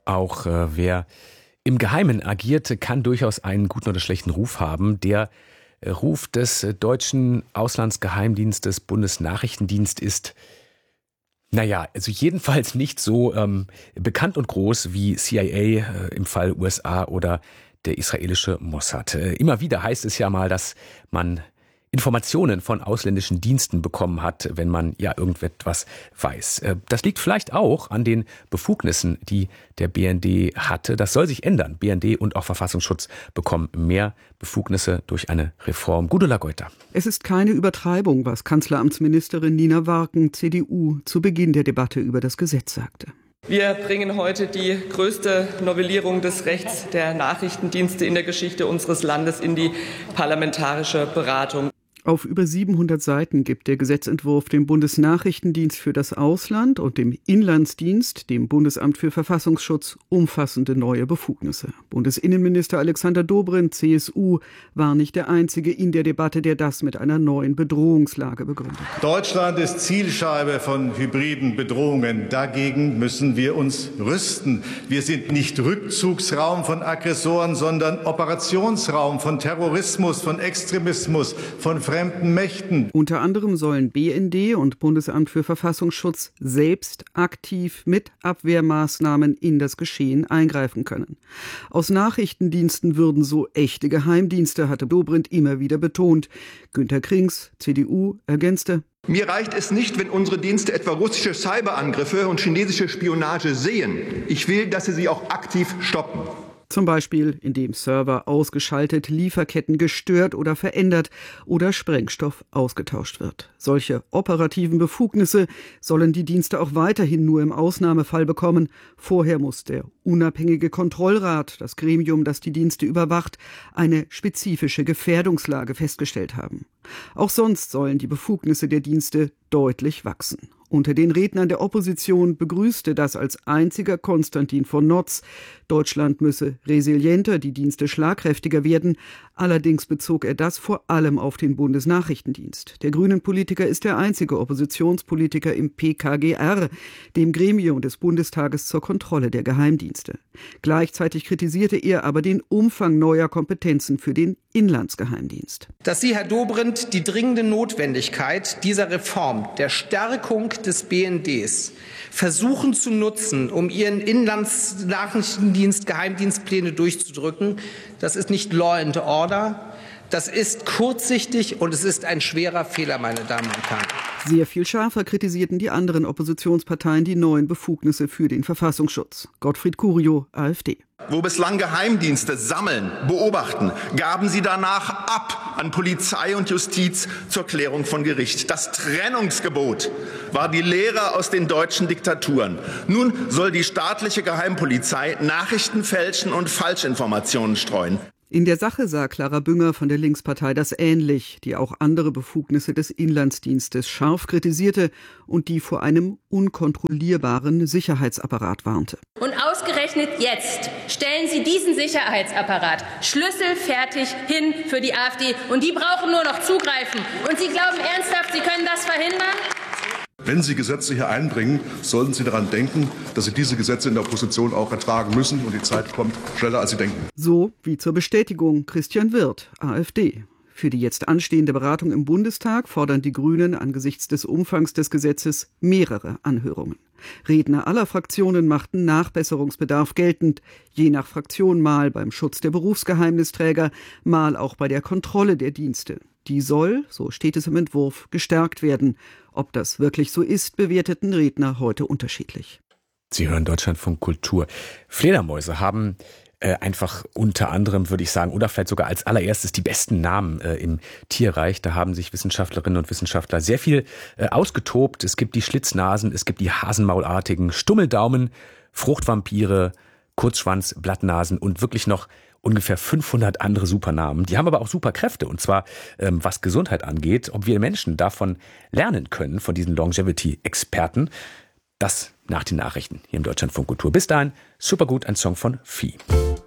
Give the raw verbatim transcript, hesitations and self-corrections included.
Auch äh, wer im Geheimen agiert, kann durchaus einen guten oder schlechten Ruf haben. Der äh, Ruf des äh, deutschen Auslandsgeheimdienstes, Bundesnachrichtendienst ist, naja, also jedenfalls nicht so ähm, bekannt und groß wie C I A äh, im Fall U S A oder der israelische Mossad. Äh, immer wieder heißt es ja mal, dass man Informationen von ausländischen Diensten bekommen hat, wenn man ja irgendetwas weiß. Das liegt vielleicht auch an den Befugnissen, die der B N D hatte. Das soll sich ändern. B N D und auch Verfassungsschutz bekommen mehr Befugnisse durch eine Reform. Gudula Goiter. Es ist keine Übertreibung, was Kanzleramtsministerin Nina Warken, C D U, zu Beginn der Debatte über das Gesetz sagte. Wir bringen heute die größte Novellierung des Rechts der Nachrichtendienste in der Geschichte unseres Landes in die parlamentarische Beratung. Auf über siebenhundert Seiten gibt der Gesetzentwurf dem Bundesnachrichtendienst für das Ausland und dem Inlandsdienst, dem Bundesamt für Verfassungsschutz, umfassende neue Befugnisse. Bundesinnenminister Alexander Dobrindt, C S U, war nicht der Einzige in der Debatte, der das mit einer neuen Bedrohungslage begründet. Deutschland ist Zielscheibe von hybriden Bedrohungen. Dagegen müssen wir uns rüsten. Wir sind nicht Rückzugsraum von Aggressoren, sondern Operationsraum von Terrorismus, von Extremismus, von fremden Mächten. Unter anderem sollen B N D und Bundesamt für Verfassungsschutz selbst aktiv mit Abwehrmaßnahmen in das Geschehen eingreifen können. Aus Nachrichtendiensten würden so echte Geheimdienste, hatte Dobrindt immer wieder betont. Günter Krings, C D U, ergänzte: Mir reicht es nicht, wenn unsere Dienste etwa russische Cyberangriffe und chinesische Spionage sehen. Ich will, dass sie sie auch aktiv stoppen. Zum Beispiel, indem Server ausgeschaltet, Lieferketten gestört oder verändert oder Sprengstoff ausgetauscht wird. Solche operativen Befugnisse sollen die Dienste auch weiterhin nur im Ausnahmefall bekommen. Vorher muss der unabhängige Kontrollrat, das Gremium, das die Dienste überwacht, eine spezifische Gefährdungslage festgestellt haben. Auch sonst sollen die Befugnisse der Dienste deutlich wachsen. Unter den Rednern der Opposition begrüßte das als einziger Konstantin von Notz. Deutschland müsse resilienter, die Dienste schlagkräftiger werden. Allerdings bezog er das vor allem auf den Bundesnachrichtendienst. Der Grünen-Politiker ist der einzige Oppositionspolitiker im P K G R, dem Gremium des Bundestages zur Kontrolle der Geheimdienste. Gleichzeitig kritisierte er aber den Umfang neuer Kompetenzen für den Inlandsgeheimdienst. Dass Sie, Herr Dobrindt, die dringende Notwendigkeit dieser Reform, der Stärkung des B N Ds, versuchen zu nutzen, um Ihren Inlandsnachrichtendienst Geheimdienstpläne durchzudrücken, das ist nicht Law and Order, das ist kurzsichtig und es ist ein schwerer Fehler, meine Damen und Herren. Sehr viel schärfer kritisierten die anderen Oppositionsparteien die neuen Befugnisse für den Verfassungsschutz. Gottfried Curio, AfD. Wo bislang Geheimdienste sammeln, beobachten, gaben sie danach ab an Polizei und Justiz zur Klärung von Gericht. Das Trennungsgebot war die Lehre aus den deutschen Diktaturen. Nun soll die staatliche Geheimpolizei Nachrichten fälschen und Falschinformationen streuen. In der Sache sah Clara Bünger von der Linkspartei das ähnlich, die auch andere Befugnisse des Inlandsdienstes scharf kritisierte und die vor einem unkontrollierbaren Sicherheitsapparat warnte. Und ausgerechnet jetzt stellen Sie diesen Sicherheitsapparat schlüsselfertig hin für die AfD. Und die brauchen nur noch zugreifen. Und Sie glauben ernsthaft, Sie können das verhindern? Wenn Sie Gesetze hier einbringen, sollten Sie daran denken, dass Sie diese Gesetze in der Opposition auch ertragen müssen. Und die Zeit kommt schneller, als Sie denken. So wie zur Bestätigung Christian Wirth, AfD. Für die jetzt anstehende Beratung im Bundestag fordern die Grünen angesichts des Umfangs des Gesetzes mehrere Anhörungen. Redner aller Fraktionen machten Nachbesserungsbedarf geltend, je nach Fraktion mal beim Schutz der Berufsgeheimnisträger, mal auch bei der Kontrolle der Dienste. Die soll, so steht es im Entwurf, gestärkt werden. Ob das wirklich so ist, bewerteten Redner heute unterschiedlich. Sie hören Deutschlandfunk Kultur. Fledermäuse haben äh, einfach unter anderem, würde ich sagen, oder vielleicht sogar als allererstes die besten Namen äh, im Tierreich. Da haben sich Wissenschaftlerinnen und Wissenschaftler sehr viel äh, ausgetobt. Es gibt die Schlitznasen, es gibt die Hasenmaulartigen, Stummeldaumen, Fruchtvampire, Kurzschwanz, Blattnasen und wirklich noch ungefähr fünfhundert andere Supernamen. Die haben aber auch Superkräfte, und zwar ähm, was Gesundheit angeht. Ob wir Menschen davon lernen können, von diesen Longevity-Experten, das nach den Nachrichten hier im Deutschlandfunk Kultur. Bis dahin, super gut, ein Song von Vieh.